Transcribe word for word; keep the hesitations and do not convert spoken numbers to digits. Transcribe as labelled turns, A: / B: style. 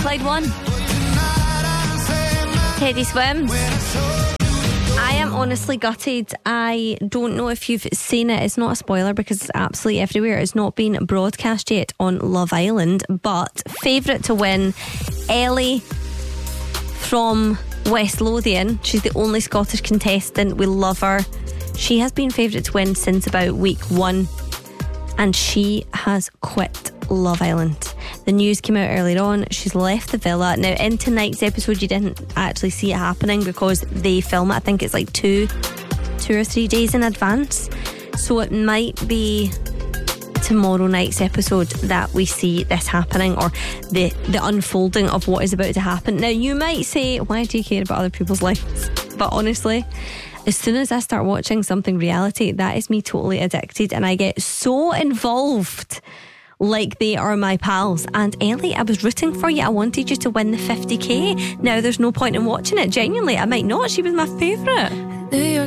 A: Clyde one. Teddy Swims. I am honestly gutted. I don't know if you've seen it. It's not a spoiler because it's absolutely everywhere. It's not been broadcast yet on Love Island, but favourite to win, Ellie from West Lothian. She's the only Scottish contestant. We love her. She has been favourite to win since about week one, and she has quit Love Island. The news came out earlier on. She's left the villa. Now, in tonight's episode, you didn't actually see it happening because they film it, I think it's like two two or three days in advance, so it might be tomorrow night's episode that we see this happening, or the the unfolding of what is about to happen. Now, you might say, why do you care about other people's lives? But honestly, as soon as I start watching something reality, that is me totally addicted, and I get so involved like they are my pals. And Ellie, I was rooting for you. I wanted you to win the fifty k. Now there's no point in watching it. Genuinely, I might not. She was my favourite. New York